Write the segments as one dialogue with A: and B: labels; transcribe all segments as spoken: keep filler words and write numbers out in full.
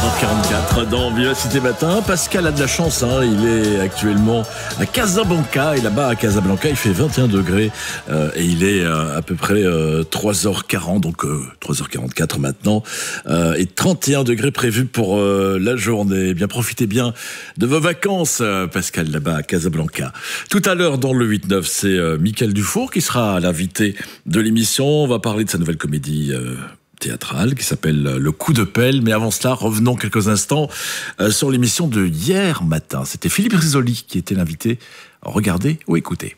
A: heures quarante-quatre dans Vivacité Matin. Pascal a de la chance, hein, il est actuellement à Casablanca et là-bas à Casablanca il fait vingt et un degrés euh, et il est euh, à peu près euh, trois heures quarante, donc euh, trois heures quarante-quatre maintenant euh, et trente et un degrés prévus pour euh, la journée. Bien, profitez bien de vos vacances, euh, Pascal, là-bas à Casablanca. Tout à l'heure dans le huit neuf, c'est euh, Mickaël Dufour qui sera l'invité de l'émission. On va parler de sa nouvelle comédie euh, théâtrale qui s'appelle Le Coup de Pelle. Mais avant cela, revenons quelques instants euh, sur l'émission de hier matin. C'était Philippe Risoli qui était l'invité. Regardez ou écoutez.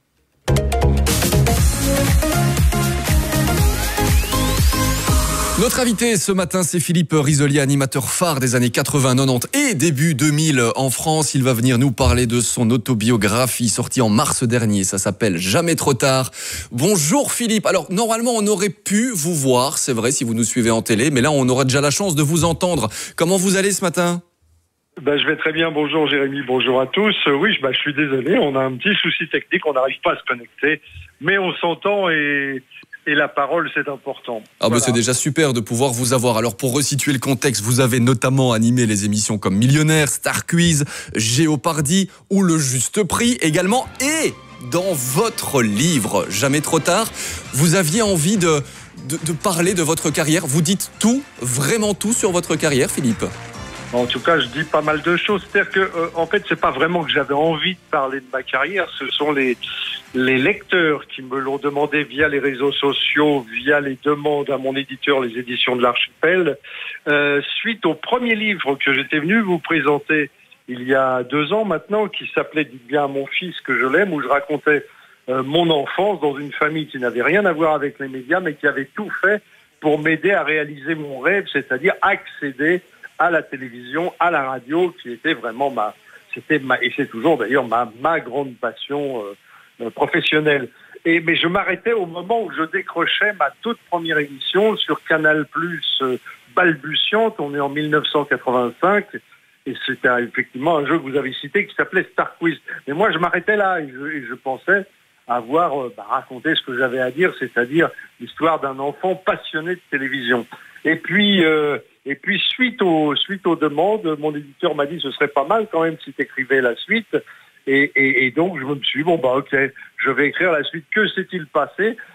B: Notre invité ce matin, c'est Philippe Risoli, animateur phare des années quatre-vingts, quatre-vingt-dix et début deux mille en France. Il va venir nous parler de son autobiographie sortie en mars dernier. Ça s'appelle Jamais trop tard. Bonjour Philippe. Alors normalement, on aurait pu vous voir, c'est vrai, si vous nous suivez en télé, mais là, on aura déjà la chance de vous entendre. Comment vous allez ce matin ?
C: Ben, je vais très bien. Bonjour Jérémy, bonjour à tous. Euh, oui, ben, je suis désolé, on a un petit souci technique, on n'arrive pas à se connecter, mais on s'entend et... Et la parole, c'est important.
B: Ah voilà. bah c'est déjà super de pouvoir vous avoir. Alors pour resituer le contexte, vous avez notamment animé les émissions comme Millionnaire, Star Quiz, Géopardy ou Le Juste Prix également. Et dans votre livre Jamais trop tard, vous aviez envie de, de, de parler de votre carrière. Vous dites tout, vraiment tout sur votre carrière, Philippe ?
C: En tout cas, je dis pas mal de choses. C'est-à-dire que, euh, en fait, c'est pas vraiment que j'avais envie de parler de ma carrière. Ce sont les les lecteurs qui me l'ont demandé via les réseaux sociaux, via les demandes à mon éditeur, les éditions de l'Archipel, euh, suite au premier livre que j'étais venu vous présenter il y a deux ans maintenant, qui s'appelait « Dites bien à mon fils que je l'aime », où je racontais euh, mon enfance dans une famille qui n'avait rien à voir avec les médias, mais qui avait tout fait pour m'aider à réaliser mon rêve, c'est-à-dire accéder à la télévision, à la radio, qui était vraiment ma, c'était ma, et c'est toujours d'ailleurs ma, ma grande passion euh, euh, professionnelle. Et, mais je m'arrêtais au moment où je décrochais ma toute première émission sur Canal+, euh, balbutiante, on est en mille neuf cent quatre-vingt-cinq, et c'était effectivement un jeu que vous avez cité qui s'appelait Star Quiz. Mais moi je m'arrêtais là, et je, et je pensais avoir euh, bah, raconté ce que j'avais à dire, c'est-à-dire l'histoire d'un enfant passionné de télévision. Et puis, euh, et puis suite aux suite aux demandes, mon éditeur m'a dit ce serait pas mal quand même si tu écrivais la suite. Et, et, et donc je me suis dit bon bah ok, je vais écrire la suite. Que s'est-il passé ?